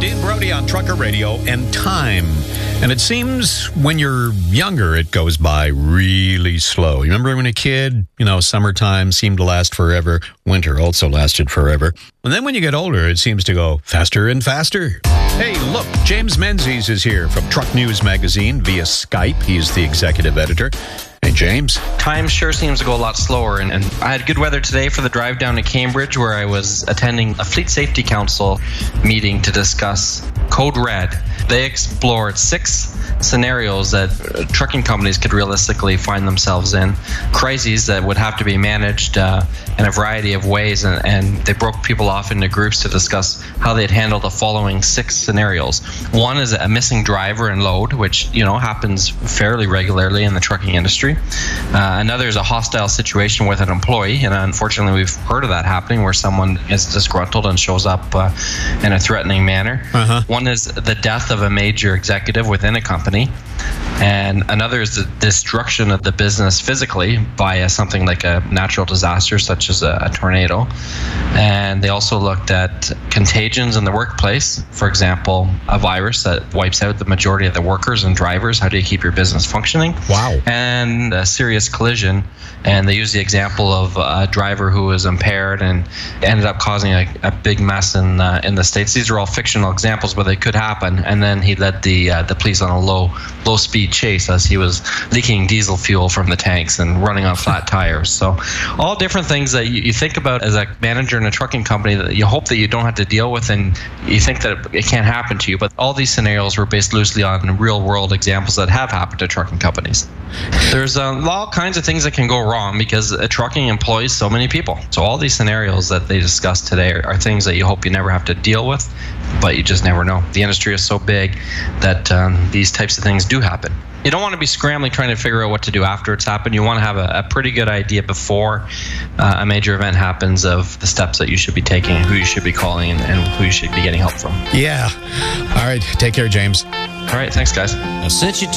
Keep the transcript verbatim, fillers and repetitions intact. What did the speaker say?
Dean Brody on Trucker Radio and time. And it seems when you're younger, it goes by really slow. You remember when a kid, you know, summertime seemed to last forever. Winter also lasted forever. And then when you get older, it seems to go faster and faster. Hey, look, James Menzies is here from Truck News Magazine via Skype. He's the executive editor. Hey, James. Time sure seems to go a lot slower, and, and I had good weather today for the drive down to Cambridge, where I was attending a Fleet Safety Council meeting to discuss Code Red. They explored six scenarios that uh, trucking companies could realistically find themselves in, crises that would have to be managed uh, in a variety of ways, and, and they broke people off into groups to discuss how they'd handle the following six scenarios. One is a missing driver and load, which, you know, happens fairly regularly in the trucking industry. Uh, another is a hostile situation with an employee, and unfortunately we've heard of that happening where someone is disgruntled and shows up uh, in a threatening manner. Uh-huh. One is the death of a major executive within a company, and another is the destruction of the business physically by a, something like a natural disaster such as a, a tornado. And they also looked at contagions in the workplace, for example, a virus that wipes out the majority of the workers and drivers. How do you keep your business functioning? Wow. And a serious collision, and they used the example of a driver who was impaired and ended up causing a, a big mess in uh, in the States. These are all fictional examples, but they could happen. And then he led the uh, the police on a low low speed chase as he was leaking diesel fuel from the tanks and running on flat tires. So all different things that you, you think about as a manager in a trucking company that you hope that you don't have to deal with, and you think that it can't happen to you. But all these scenarios were based loosely on real world examples that have happened to trucking companies. There's um, all kinds of things that can go wrong because a trucking employs so many people. So all these scenarios that they discussed today are, are things that you hope you never have to deal with, but you just never know. The industry is so big that um, these types of things do happen. You don't want to be scrambling trying to figure out what to do after it's happened. You want to have a, a pretty good idea before uh, a major event happens of the steps that you should be taking, who you should be calling, and, and who you should be getting help from. Yeah. All right. Take care, James. All right. Thanks, guys. Now, since you